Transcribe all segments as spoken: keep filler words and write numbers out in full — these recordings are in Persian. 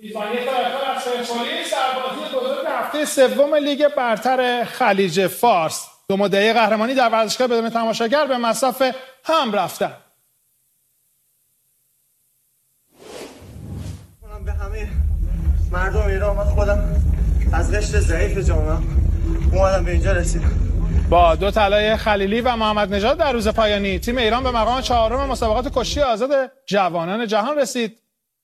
میزبانی تراکتور از پرسپولیس در بازی بزرگ هفته سوم لیگ برتر خلیج فارس. دو مدعی قهرمانی در ورزشگاه بدون تماشاگر به مصاف هم رفتن. به همه مردم ایران، من خودم از قشر ضعیف جامعه اومدم به اینجا رسیدم. با دو طلای خلیلی و محمد نژاد در روز پایانی، تیم ایران به مقام چهارم مسابقات کشتی آزاد جوانان جهان رسید.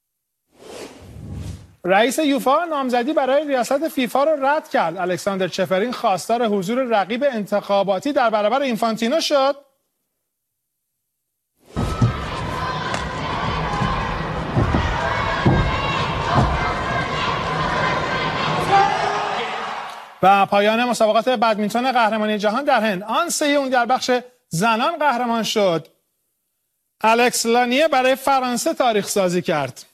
رئیس یوفا نامزدی برای ریاست فیفا را رد کرد. الکساندر چفرین خواستار حضور رقیب انتخاباتی در برابر اینفانتینو شد. و پایان مسابقات بدمینتون قهرمانی جهان در هند. آن سیون در بخش زنان قهرمان شد. الکس لانیه برای فرانسه تاریخ سازی کرد.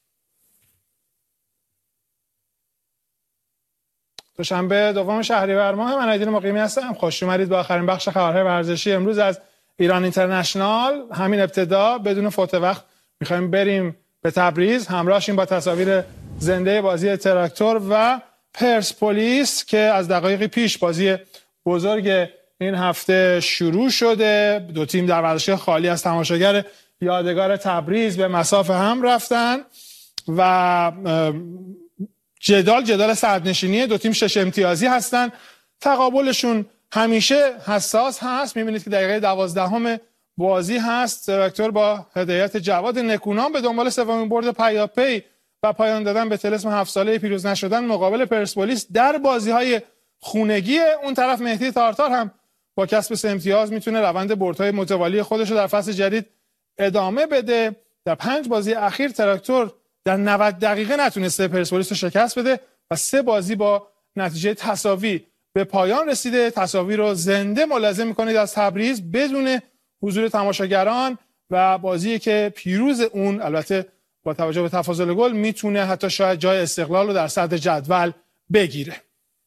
دوشنبه دوم شهریور ماه، من عیدین مقیمی هستم. خوش اومدید به آخرین بخش خبرهای ورزشی امروز از ایران اینترنشنال. همین ابتدا بدون فوت وقت می‌خوایم بریم به تبریز، همراهشیم با تصاویر زنده بازی تراکتور و پرسپولیس که از دقایقی پیش بازی بزرگ این هفته شروع شده. دو تیم در ورزشگاه خالی از تماشاگر یادگار تبریز به مصاف هم رفتن و جدال جدال صدرنشینی. دو تیم شش امتیازی هستن. تقابلشون همیشه حساس هست. میبینید که دقیقه دوازدهم بازی هست. تراکتور با هدایت جواد نکونام به دنبال سومین برد پیاپی و پایان دادن به طلسم هفت ساله پیروز نشدن مقابل پرسپولیس در بازی‌های خونگی. اون طرف مهدی تارتار هم با کسب سه امتیاز میتونه روند بردهای متوالی خودش رو در فصل جدید ادامه بده. در پنج بازی اخیر تراکتور در نود دقیقه نتونسته پرسپولیس رو شکست بده و سه بازی با نتیجه تساوی به پایان رسیده. تساوی رو زنده ملاحظه میکنید از تبریز بدون حضور تماشاگران و بازی که پیروز اون البته با توجه به تفاضل گل میتونه حتی شاید جای استقلال رو در صدر جدول بگیره.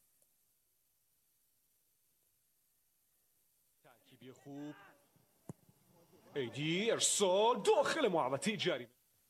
ترکیبی خوب، ایدی ارسال داخل محوطه جریمه.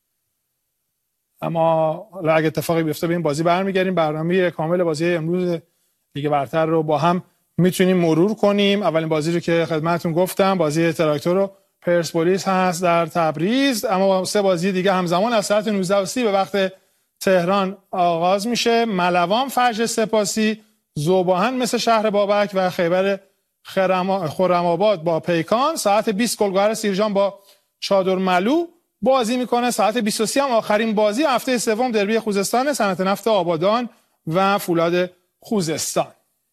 اما حالا اگه اتفاقی بیفته به این بازی برمیگردیم. برنامه کامل بازی امروز لیگ برتر رو با هم میتونیم مرور کنیم. اولین بازی رو که خدمتتون گفتم، بازی تراکتور و پرسپولیس هست در تبریز. اما سه بازی دیگه همزمان از ساعت نوزده و سی به وقت تهران آغاز میشه. ملوان فرج سپاسی، ذوباهن مثل شهر بابک و خیبر خرم‌آباد با پیکان. ساعت بیست گلگهر سیرجان با چادرملو بازی میکنه. ساعت بیست و سه هم آخرین بازی هفته سوم دربی خوزستان، صنعت نفت آبادان و فولاد خوزستان.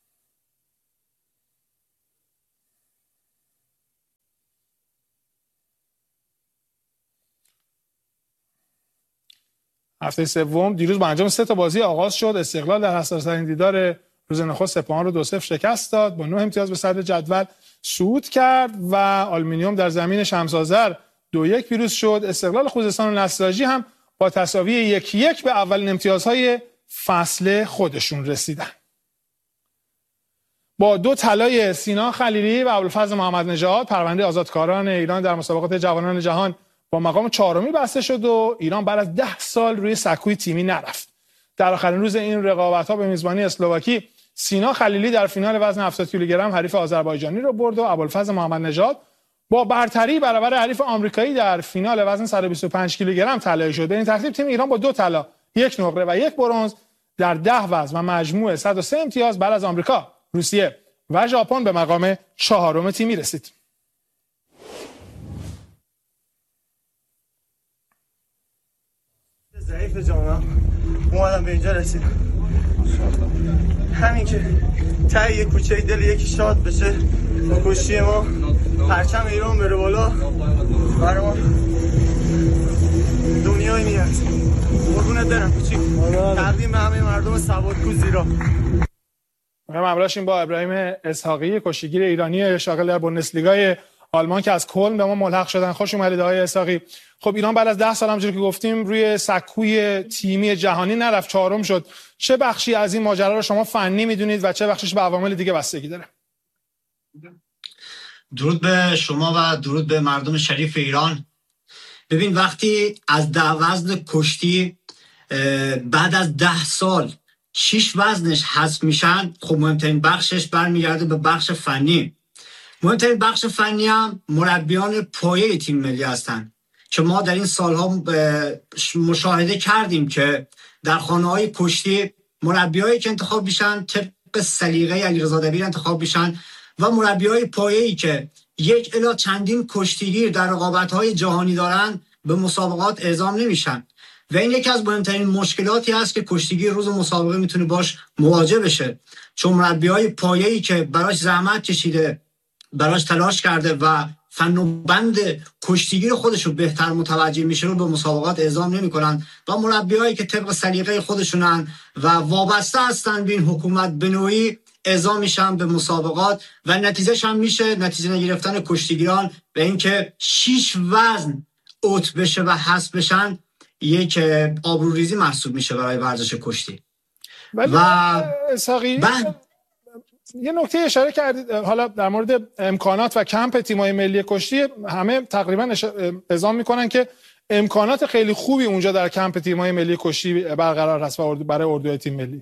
هفته سوم دیروز با انجام سه تا بازی آغاز شد. استقلال در حساس‌ترین دیدار روز نخست سپاهان رو دو صفر شکست داد، با نه امتیاز به صدر جدول صعود کرد و آلومینیوم در زمین شمس‌آذر دو یک پیروز شد. استقلال خوزستان و نساجی هم با تساوی یک یک به اولین امتیازهای فصل خودشون رسیدن. با دو طلای سینا خلیلی و ابوالفضل محمد نژاد، پرونده آزادکاران ایران در مسابقات جوانان جهان با مقام چهارمی بسته شد و ایران بعد از ده سال روی سکوی تیمی نرفت. در آخرین روز این رقابت‌ها به میزبانی اسلواکی، سینا خلیلی در فینال وزن هفتاد کیلوگرم حریف آذربایجانی رو برد و ابوالفضل محمد نژاد با برتری برابر حریف آمریکایی در فینال وزن صد و بیست و پنج کیلوگرم طلایی شد. به این ترتیب تیم ایران با دو طلا، یک نقره و یک برنز در ده وزن و مجموع صد و سه امتیاز بعد از آمریکا، روسیه و ژاپن به مقام چهارم تیمی رسید. ضعیف جامعه اومدم به اینجا رسیدم. همین که ته یک کوچه دل یکی شاد بشه با کشتی ما، پرچم ایران بره بالا، برای ما دنیای نیست. قربونت برم کوچیک. تقدیم به همه مردم سوادکوه زیرا. ما همراهیم با ابراهیم اسحاقی، کشتیگیر ایرانی شاغل در بوندسلیگای آلمان که از کلن به ما ملحق شدن. خوش اومدید آقای اسحاقی. خب ایران بعد از ده سال همونجوری که گفتیم روی سکوی تیمی جهانی نرفت، چهارم شد. چه بخشی از این ماجرا رو شما فنی میدونید و چه بخشش به عوامل دیگه بستگی داره؟ درود به شما و درود به مردم شریف ایران. ببین وقتی از ده وزن کشتی بعد از ده سال شش وزنش حذف میشن، خب مهمترین بخشش برمیگرده به بخش فنی. مهمترین بخش فنی هم مربیان پایه تیم ملی هستن که ما در این سالها مشاهده کردیم که در خانه‌های کشتی مربیایی که انتخاب میشن طبق سلیقه علیرضا دبیر انتخاب میشن و مربیای پایه‌ای که یک الی چندین کشتیگیر در رقابت‌های جهانی دارن به مسابقات اعزام نمیشن و این یکی از مهمترین مشکلاتی است که کشتیگیر روز مسابقه میتونه باش مواجه بشه، چون مربیای پایه‌ای که براش زحمت کشیده، براش تلاش کرده و فن و بند کشتیگیر خودش رو بهتر متوجه میشه رو به مسابقات اعزام نمی‌کنن و مربیایی که طبق سلیقه خودشونن و وابسته هستن به این حکومت به نوعی اعزام میشن به مسابقات و نتیجهش هم میشه نتیجه نگرفتن کشتیگیران و اینکه شش وزن اوت بشه و حذف بشن یک آبروریزی محسوب میشه برای ورزش کشتی. و اسحاقی یه نکته اشاره کردید حالا در مورد امکانات و کمپ تیم‌های ملی کشتی، همه تقریبا اعزام میکنن که امکانات خیلی خوبی اونجا در کمپ تیم‌های ملی کشتی برقرار هست برای اردوی تیم ملی.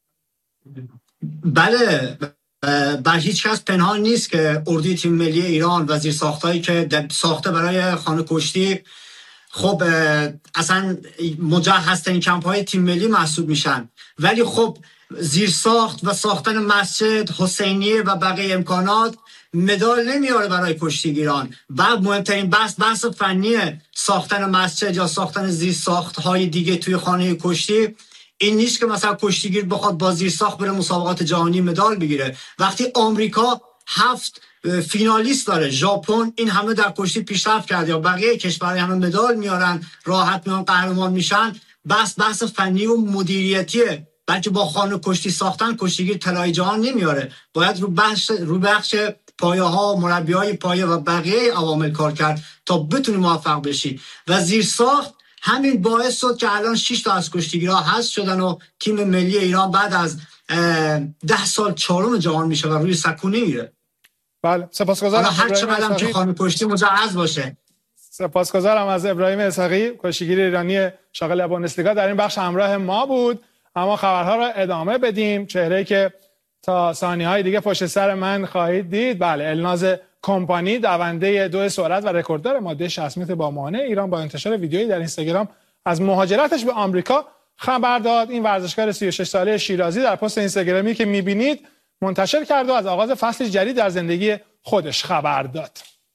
بله، بر هیچ کس پنهان نیست که اردوی تیم ملی ایران و زیرساختایی که ساخته برای خانه کشتی خب اصلا مجهزترین کمپ‌های تیم ملی محسوب میشن، ولی خب زیرساخت و ساختن مسجد، حسینیه و بقیه امکانات مدال نمیاره برای کشتیگیران. بعد مهمترین بحث بحث فنیه، ساختن مسجد یا ساختن زیرساخت‌های دیگه توی خانه کشتی. این نیست که مثلا کشتیگیر بخواد با زیرساخت بره مسابقات جهانی مدال بگیره. وقتی آمریکا هفت فینالیست داره، ژاپن این همه در کشتی پیشرفت کرده یا بقیه کشورهای همه مدال میارن، راحت میان قهرمان میشن، بس بحث فنی و مدیریتیه. بلکه با خانه کشتی ساختن کشتیگیر طلای جهان نمیاره، باید رو بخش رو بخش پایه ها، مربیای پایه و بقیه عوامل کار کرد تا بتونی موفق بشی و زیرساخت همین باعث شد که الان شش تا از کشتیگیرها حذف شدن و تیم ملی ایران بعد از ده سال چهارم جهان میشه و روی سکو نمیره. بله، سپاسگزارم. هر چقدر که خانه کشتی مجهز باشه. سپاسگزارم از ابراهیم اسحاقی، کشتیگیر ایرانی شاغل بوندسلیگا در این بخش همراه ما بود. اما خبرها را ادامه بدیم. چهره‌ای که تا ثانیه‌های دیگه پشت سر من خواهید دید، بله، الناز کمپانی، دونده دو سرعت و رکورددار ماده شصت متر با مانع ایران، با انتشار ویدیویی در اینستاگرام از مهاجرتش به آمریکا خبر داد. این ورزشکار سی و شش ساله شیرازی در پست اینستاگرامی که می‌بینید منتشر کرد و از آغاز فصل جدید در زندگی خودش خبر داد.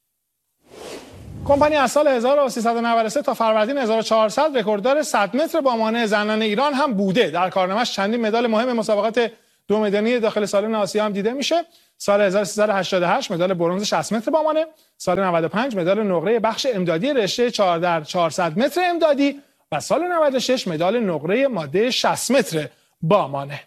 کمپانی از سال هزار و سیصد و نود و سه تا فروردین هزار و چهارصد رکورددار صد متر با مانع زنان ایران هم بوده. در کارنامه‌اش چندین مدال مهم مسابقات دو میدانی داخل سالن آسیا هم دیده میشه. سال هزار و سیصد و هشتاد و هشت مدال برنز شصت متر با مانع، سال نود و پنج مدال نقره بخش امدادی رشته چهار در چهارصد متر امدادی و سال نود و شش مدال نقره ماده شصت متر با مانع.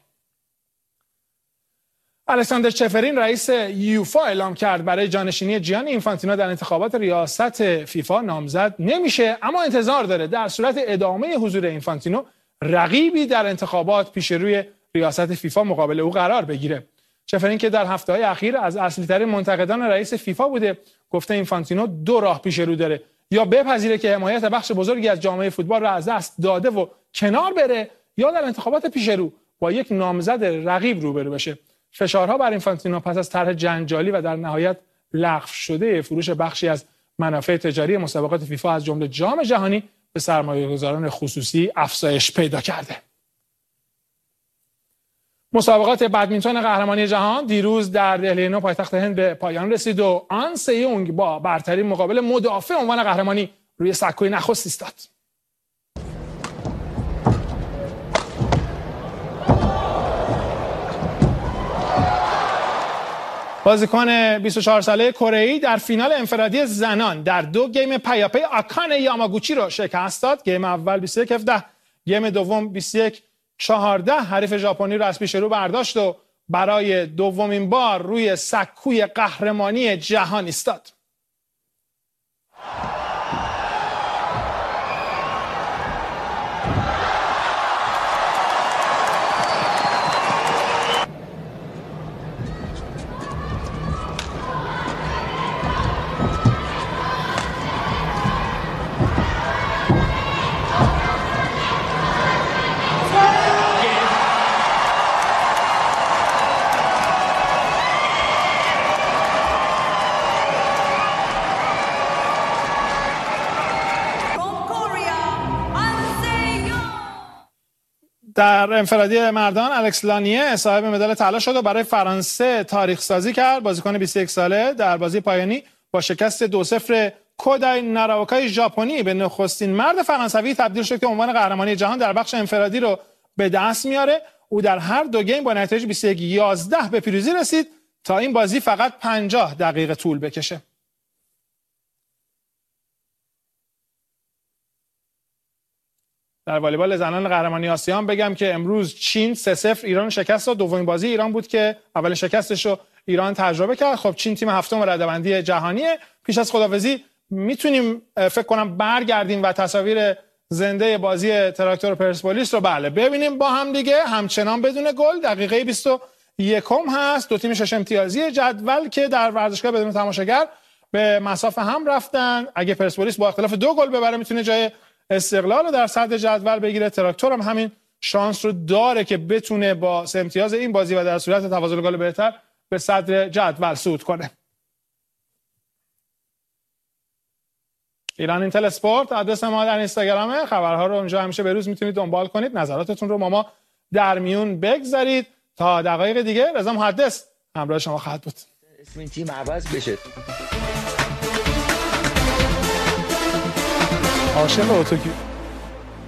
الکساندر چفرین رئیس یوفا اعلام کرد برای جانشینی جیانی اینفانتینو در انتخابات ریاست فیفا نامزد نمیشه، اما انتظار داره در صورت ادامه حضور اینفانتینو رقیبی در انتخابات پیش روی ریاست فیفا مقابل او قرار بگیره. چفرین که در هفته‌های اخیر از اصلی‌ترین منتقدان رئیس فیفا بوده، گفته اینفانتینو دو راه پیش رو داره، یا بپذیره که حمایت بخش بزرگی از جامعه فوتبال را از دست داده و کنار بره، یا در انتخابات پیش رو با یک نامزد رقیب روبرو بشه. فشارها بر اینفانتینو پس از طرح جنجالی و در نهایت لغو شده فروش بخشی از منافع تجاری مسابقات فیفا از جمله جام جهانی به سرمایه‌گذاران خصوصی افزایش پیدا کرده. مسابقات بدمینتون قهرمانی جهان دیروز در دهلی نو پایتخت هند به پایان رسید و آن سیونگ با برتری مقابل مدافع عنوان قهرمانی روی سکوی نخست ایستاد. بازیکن بیست و چهار ساله کره‌ای در فینال انفرادی زنان در دو گیم پیاپی آکانه یاماگوچی را شکست داد. گیم اول بیست و یک هفده، گیم دوم بیست و یک چهارده حریف ژاپنی را از پیش رو برداشت و برای دومین بار روی سکوی قهرمانی جهان ایستاد. در انفرادی مردان الکس لانیه صاحب مدال طلا شد و برای فرانسه تاریخ سازی کرد. بازیکن بیست و یک ساله در بازی پایانی با شکست دو صفر کودای ناراوکای ژاپنی به نخستین مرد فرانسوی تبدیل شد که عنوان قهرمانی جهان در بخش انفرادی رو به دست میاره. او در هر دو گیم با نتیجه بیست و یک یازده به پیروزی رسید تا این بازی فقط پنجاه دقیقه طول بکشه. در والیبال زنان قهرمانی آسیا هم بگم که امروز چین سه صفر ایران شکست داد. دومین بازی ایران بود که اول شکستش رو ایران تجربه کرد. خب چین تیم هفتم رده‌بندی جهانیه. پیش از خداحافظی میتونیم فکر کنم برگردیم و تصاویر زنده بازی تراکتور پرسپولیس رو بله ببینیم با هم دیگه. همچنان بدون گل دقیقه بیست و یک هست. دو تیم شش امتیازی جدول که در ورزشگاه بدون تماشاگر به مسافه هم رفتن. اگه پرسپولیس با اختلاف دو گل ببره میتونه جای استقلال رو در صدر جدول بگیره. تراکتور هم همین شانس رو داره که بتونه با سه امتیاز این بازی و در صورت تفاضل گل بهتر به صدر جدول صعود کنه. ایران اینتل اسپورت آدرس ما در اینستاگرامه. خبرها رو اونجا همیشه به روز میتونید دنبال کنید. نظراتتون رو ما ما در میون بگذارید. تا دقایق دیگه رضا محدث همراه شما خواهد بود. اسم این تیم عوض بشه. عاشق اتوکی